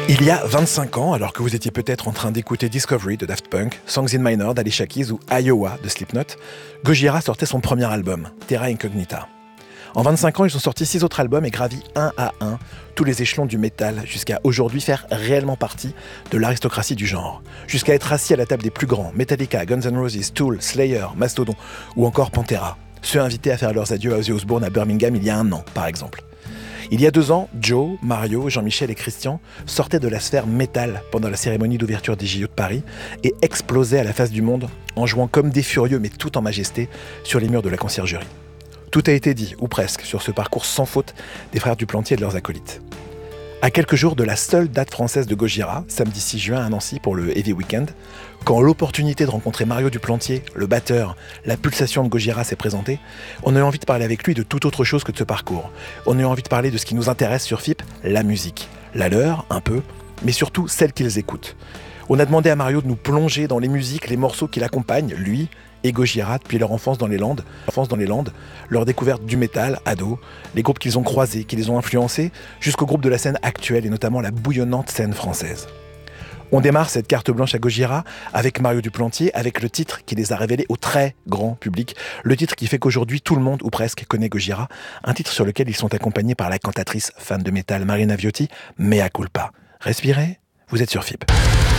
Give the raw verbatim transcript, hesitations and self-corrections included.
Il y a vingt-cinq ans, alors que vous étiez peut-être en train d'écouter Discovery de Daft Punk, Songs in Minor d'Alicia Keys ou Iowa de Slipknot, Gojira sortait son premier album, Terra Incognita. En vingt-cinq ans, ils ont sorti six autres albums et gravi un à un tous les échelons du métal jusqu'à aujourd'hui faire réellement partie de l'aristocratie du genre. Jusqu'à être assis à la table des plus grands, Metallica, Guns N' Roses, Tool, Slayer, Mastodon ou encore Pantera. Ceux invités à faire leurs adieux à Ozzy Osbourne à Birmingham il y a un an, par exemple. Il y a deux ans, Joe, Mario, Jean-Michel et Christian sortaient de la sphère métal pendant la cérémonie d'ouverture des J O de Paris et explosaient à la face du monde en jouant comme des furieux mais tout en majesté sur les murs de la conciergerie. Tout a été dit, ou presque, sur ce parcours sans faute des frères Duplantier et de leurs acolytes. À quelques jours de la seule date française de Gojira, samedi six juin à Nancy pour le Heavy Weekend, quand l'opportunité de rencontrer Mario Duplantier, le batteur, la pulsation de Gojira s'est présentée, on a eu envie de parler avec lui de toute autre chose que de ce parcours. On a eu envie de parler de ce qui nous intéresse sur F I P, la musique. La leur, un peu, mais surtout celle qu'ils écoutent. On a demandé à Mario de nous plonger dans les musiques, les morceaux qui l'accompagnent, lui et Gojira, depuis leur enfance dans les Landes, enfance dans les Landes, leur découverte du métal, ado, les groupes qu'ils ont croisés, qui les ont influencés, jusqu'aux groupes de la scène actuelle et notamment la bouillonnante scène française. On démarre cette carte blanche à Gojira avec Mario Duplantier, avec le titre qui les a révélés au très grand public, le titre qui fait qu'aujourd'hui tout le monde, ou presque, connaît Gojira, un titre sur lequel ils sont accompagnés par la cantatrice fan de métal Marina Viotti, Mea culpa. Respirez, vous êtes sur F I P.